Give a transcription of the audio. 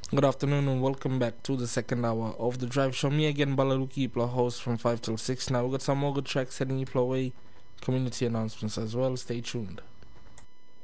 Good afternoon and welcome back to the second hour of the drive show. Me again, Balaluki, your host from 5 till 6. Now we've got some more good tracks heading you way, community announcements as well. Stay tuned.